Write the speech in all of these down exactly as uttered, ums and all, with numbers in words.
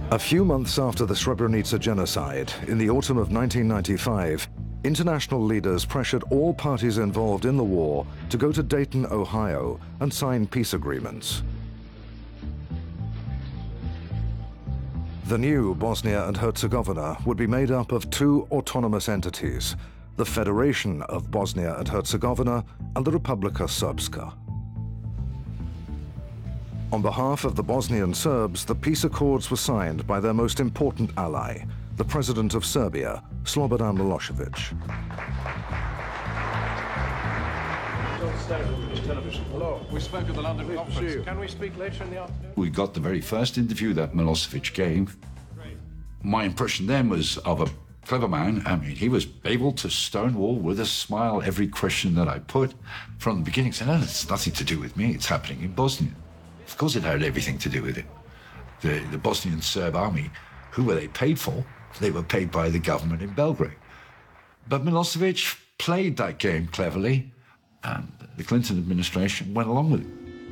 A few months after the Srebrenica genocide, in the autumn of nineteen ninety-five, international leaders pressured all parties involved in the war to go to Dayton, Ohio, and sign peace agreements. The new Bosnia and Herzegovina would be made up of two autonomous entities, the Federation of Bosnia and Herzegovina and the Republika Srpska. On behalf of the Bosnian Serbs, the peace accords were signed by their most important ally, the President of Serbia, Slobodan Milosevic. Hello, we spoke at the London conference. Can we speak later in the afternoon? We got the very first interview that Milosevic gave. My impression then was of a clever man. I mean, he was able to stonewall with a smile every question that I put from the beginning, saying, no, it's nothing to do with me, it's happening in Bosnia. Of course it had everything to do with it. The, the Bosnian Serb army, who were they paid for? They were paid by the government in Belgrade. But Milosevic played that game cleverly, and the Clinton administration went along with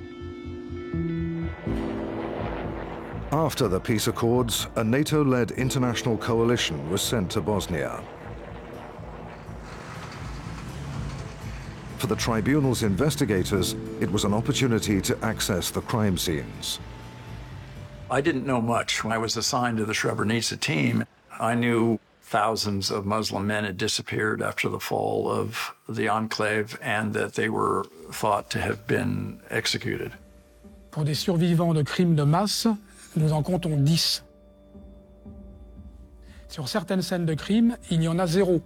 it. After the peace accords, a NATO-led international coalition was sent to Bosnia. For the tribunal's investigators, it was an opportunity to access the crime scenes. I didn't know much. When I was assigned to the Srebrenica team, I knew thousands of Muslim men had disappeared after the fall of the enclave and that they were thought to have been executed. Pour des survivants de crimes de masse, nous en comptons dix. Sur certaines scènes de crimes, il y en a zéro.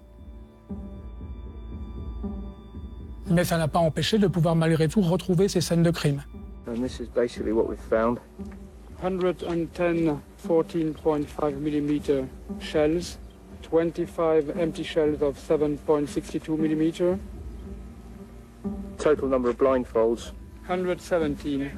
Mais ça n'a pas empêché de pouvoir malgré tout retrouver ces scènes de crime. And this is basically what we've found. one hundred ten fourteen point five millimeter shells, twenty-five empty shells of seven point six two millimeter. Total number of blindfolds. one hundred seventeen.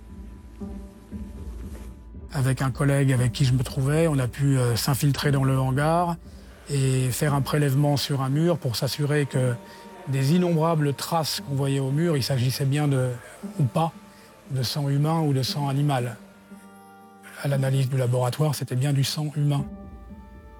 Avec un collègue avec qui je me trouvais, on a pu euh, s'infiltrer dans le hangar et faire un prélèvement sur un mur pour s'assurer que des innombrables traces qu'on voyait au mur, il s'agissait bien de, ou pas, de sang humain ou de sang animal. À l'analyse du laboratoire, c'était bien du sang humain.